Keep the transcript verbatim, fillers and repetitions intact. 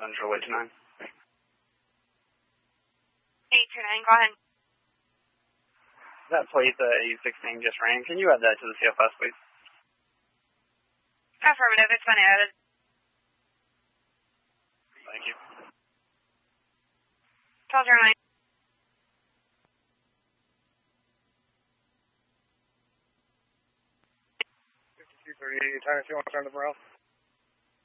Central eight two nine. eight two nine, go ahead. That plate, the A sixteen just ran. Can you add that to the C F S, please? Affirmative, it's been added. Thank you. twelve zero nine. fifty-two thirty-eight, Tiger, if you want to turn the barrel.